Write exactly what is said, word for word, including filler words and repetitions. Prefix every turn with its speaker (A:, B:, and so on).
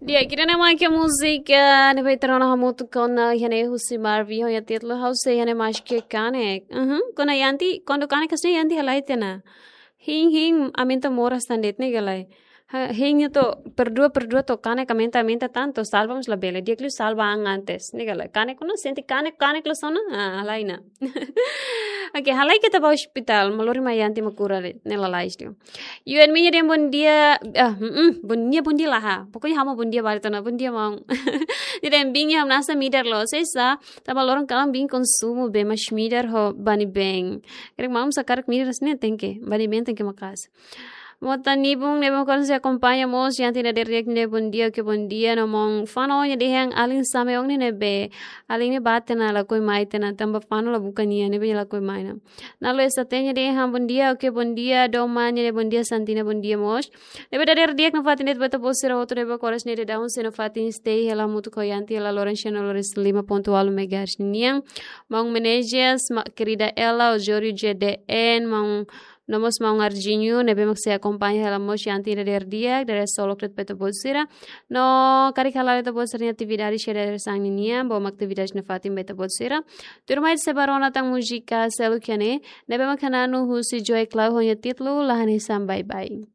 A: Dia kira nama que música, ne vai ter uma muito com a gente husi marvi ho ya titlo house ya ne mais que cane. Uhum. Quando yanti quando cane que se yanti halai tena. Hing hing aminta mora standet ne galai. Hing to per dua per dua to cane camenta aminta tanto salvamos la bella. Dia que salva antes. Ne galai. Cane kono senti cane cane que sona. Ah, halai na. Oke, halai kita bawa hospital, malori mayanti makura nela laistio. You and me dia bun dia, ah, mm, bun dia bun dia lah ha. Pokoknya hama bun dia bari tona bun dia mau. Dia bing ham nasa midar lo, sesa. Tama lorong kalam bing konsumo be mas midar ho bani beng. Kerek mam sakarak midar asne tenke, bani beng tenke makas. Mota nibung nebung kalau se acompañamos yang tidak direct ne bun dia ke bun dia nomong fano nya dehang alin same ong ne nebe alin ne batte na la koi mai tena tamba fano la bukannya ne be la koi mai na na lo esa tenya dehang bun dia ke bun dia doma nya ne bun dia santina bun dia mos nebe da direct na fatin net bata bosira outro nebe koras ne de down se na fatin stay ela mutu koyanti ela lorenciano lores lima ponto alo megahertz niang mong managers ma querida ela o Jorio G D N mong Nomos mau ngarjinyu nebe mak se acompaña ela mos yanti der dia der solo kret peto bolsira no kari kala to bolsira atividade share sang ninia bo atividade na fatim beta bolsira turmai se barona tang música selu kene nebe mak hananu husi joy clau honya titlu lahani sam bye bye